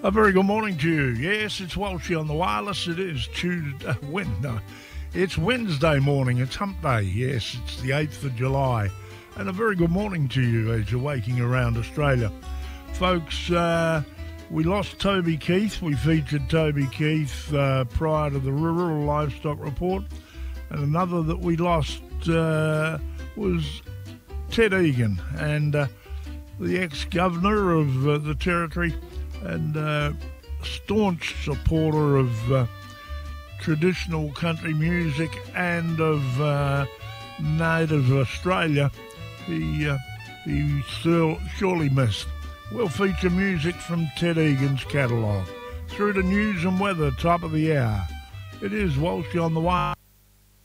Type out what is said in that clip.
A very good morning to you. Yes, it's Walshy on the wireless. It is Tuesday, it's Wednesday morning. It's Hump Day. Yes, it's the 8th of July. And a very good morning to you as you're waking around Australia. Folks, we lost Toby Keith. We featured Toby Keith prior to the Rural Livestock Report. And another that we lost was Ted Egan, and the ex-governor of the Territory, and staunch supporter of traditional country music and of native Australia. He surely missed. We'll feature music from Ted Egan's catalogue. Through to news and weather, top of the hour. It is Walshy on the wire.